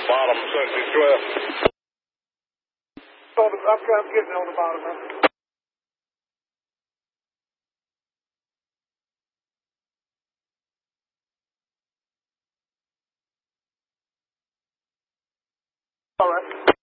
bottom, 7612. I'm getting on the bottom, man. All right.